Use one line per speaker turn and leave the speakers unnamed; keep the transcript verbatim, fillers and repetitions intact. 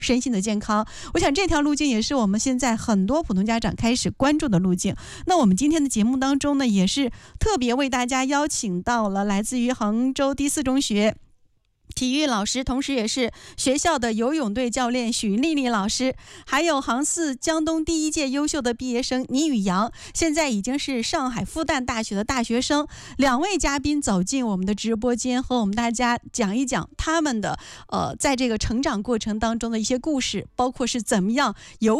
身心的健康。我想这条路径也是我们现在很多普通家长开始关注的路径。那我们今天的节目当中呢，也是特别为大家邀请到了来自于杭州第四中学体育老师，同时也是学校的游泳队教练许丽丽老师，还有杭四江东第一届优秀的毕业生倪宇阳，现在已经是上海复旦大学的大学生。两位嘉宾走进我们的直播间，和我们大家讲一讲他们的呃在这个成长过程当中的一些故事，包括是怎么样游